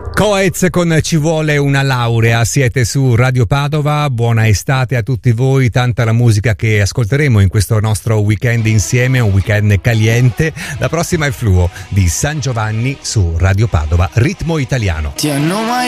Coez con Ci vuole una laurea, siete su Radio Padova, buona estate a tutti voi, tanta la musica che ascolteremo in questo nostro weekend insieme, un weekend caliente. La prossima è Fluo di San Giovanni su Radio Padova, ritmo italiano. Ti hanno mai